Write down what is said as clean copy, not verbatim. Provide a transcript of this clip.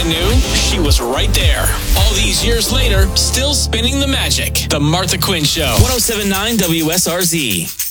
knew, she was right there. All these years later, still spinning the magic. The Martha Quinn Show. 107.9 WSRZ.